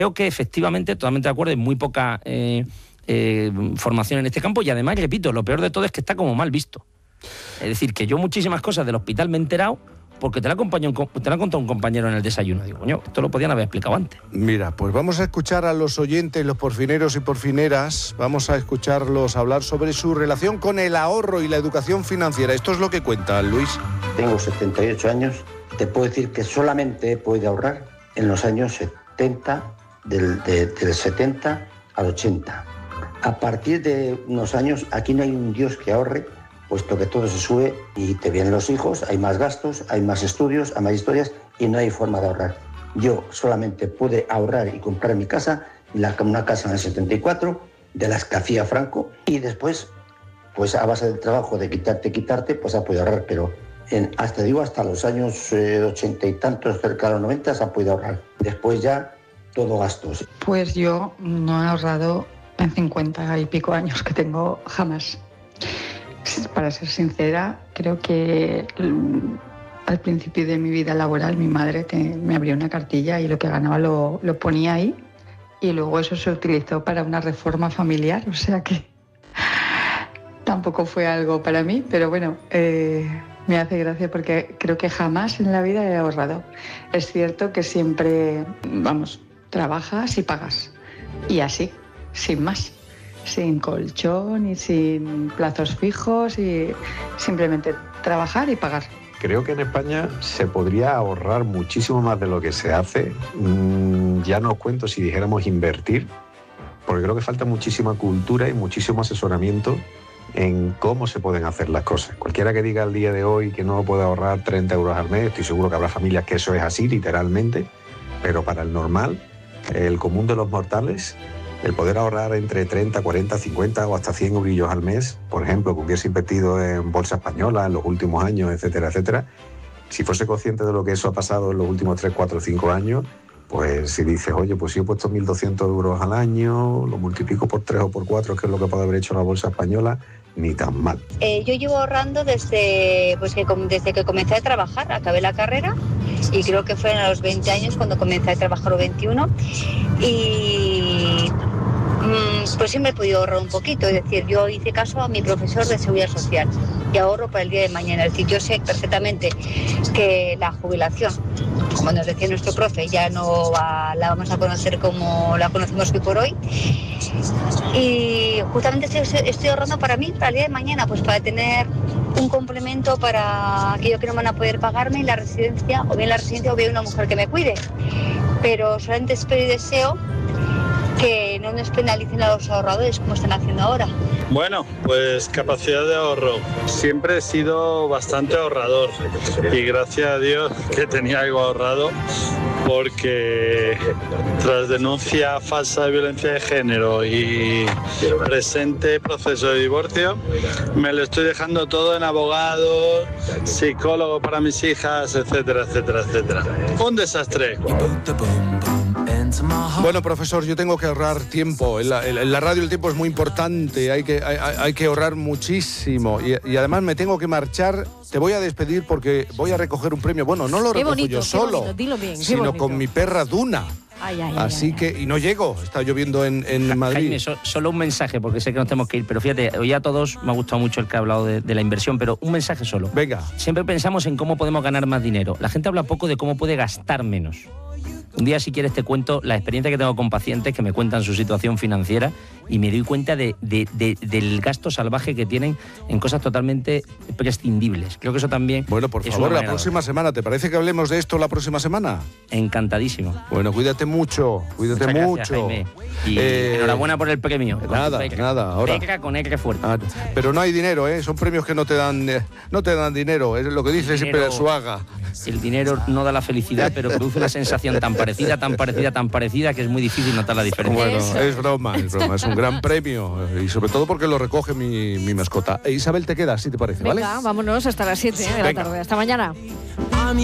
Creo que efectivamente, totalmente de acuerdo, hay muy poca formación en este campo y además, repito, lo peor de todo es que está como mal visto. Es decir, que yo muchísimas cosas del hospital me he enterado porque te la ha contado un compañero en el desayuno. Digo, coño, esto lo podían haber explicado antes. Mira, pues vamos a escuchar a los oyentes, los porfineros y porfineras, vamos a escucharlos hablar sobre su relación con el ahorro y la educación financiera. Esto es lo que cuenta Luis. Tengo 78 años, te puedo decir que solamente he podido ahorrar en los años 70, del 70 al 80. A partir de unos años, aquí no hay un Dios que ahorre, puesto que todo se sube y te vienen los hijos, hay más gastos, hay más estudios, hay más historias y no hay forma de ahorrar. Yo solamente pude ahorrar y comprar mi casa, una casa en el 74, de las que hacía Franco, y después, pues a base del trabajo de quitarte, pues ha podido ahorrar, pero hasta los años 80 y tantos, cerca de los 90, se ha podido ahorrar. Después ya, todo gastos. Pues yo no he ahorrado en 50 y pico años que tengo jamás. Para ser sincera, creo que al principio de mi vida laboral mi madre me abrió una cartilla y lo que ganaba lo ponía ahí y luego eso se utilizó para una reforma familiar, o sea que tampoco fue algo para mí, pero bueno, me hace gracia porque creo que jamás en la vida he ahorrado. Es cierto que siempre, trabajas y pagas y así, sin más. Sin colchón y sin plazos fijos y simplemente trabajar y pagar. Creo que en España se podría ahorrar muchísimo más de lo que se hace. Ya no os cuento si dijéramos invertir, porque creo que falta muchísima cultura y muchísimo asesoramiento en cómo se pueden hacer las cosas. Cualquiera que diga al día de hoy que no puede ahorrar 30 euros al mes, estoy seguro que habrá familias que eso es así, literalmente, pero para el normal, el común de los mortales, el poder ahorrar entre 30, 40, 50 o hasta 100 eurillos al mes, por ejemplo, que hubiese invertido en bolsa española en los últimos años, etcétera, etcétera, si fuese consciente de lo que eso ha pasado en los últimos 3, 4, 5 años, pues si dices, oye, pues si he puesto 1.200 euros al año, lo multiplico por 3 o por 4, que es lo que puede haber hecho la bolsa española, ni tan mal. Yo llevo ahorrando desde que comencé a trabajar, acabé la carrera y creo que fueron a los 20 años cuando comencé a trabajar, o 21, y pues siempre he podido ahorrar un poquito. Es decir, yo hice caso a mi profesor de Seguridad Social y ahorro para el día de mañana. Es decir, yo sé perfectamente que la jubilación, como nos decía nuestro profe, ya no la vamos a conocer como la conocemos hoy por hoy. Y justamente estoy ahorrando para mí, para el día de mañana, pues para tener un complemento para aquello que no van a poder pagarme, la residencia, o bien una mujer que me cuide. Pero solamente espero y deseo que no nos penalicen a los ahorradores como están haciendo ahora. Bueno, pues capacidad de ahorro. Siempre he sido bastante ahorrador y gracias a Dios que tenía algo ahorrado, porque tras denuncia falsa de violencia de género y presente proceso de divorcio, me lo estoy dejando todo en abogado, psicólogo para mis hijas, etcétera, etcétera, etcétera. Un desastre. Bueno, profesor, yo tengo que ahorrar tiempo. En la radio el tiempo es muy importante, hay que ahorrar muchísimo. Y además me tengo que marchar. Te voy a despedir porque voy a recoger un premio. Bueno, no lo recojo yo solo, sino con mi perra Duna. Así que, y no llego, está lloviendo en Madrid. Jaime, solo un mensaje, porque sé que nos tenemos que ir, pero fíjate, hoy a todos me ha gustado mucho el que ha hablado de la inversión, pero un mensaje solo. Venga. Siempre pensamos en cómo podemos ganar más dinero. La gente habla poco de cómo puede gastar menos. Un día, si quieres, te cuento la experiencia que tengo con pacientes que me cuentan su situación financiera y me doy cuenta del gasto salvaje que tienen en cosas totalmente prescindibles. Creo que eso también... Bueno, por favor, la próxima semana. ¿Te parece que hablemos de esto la próxima semana? Encantadísimo. Bueno, cuídate mucho, cuídate Muchas mucho. gracias, Jaime. Y enhorabuena por el premio. Nada. Ahora. Peca con R fuerte. Pero no hay dinero, ¿eh? Son premios que no te dan dinero. Es lo que dice siempre Suaga. El dinero no da la felicidad, pero produce una sensación tan parecida que es muy difícil notar la diferencia. Bueno, es broma. Es un gran premio y sobre todo porque lo recoge mi mascota. Isabel, te quedas, si te parece, ¿vale? Venga, vámonos hasta las 7 de la tarde. Hasta mañana.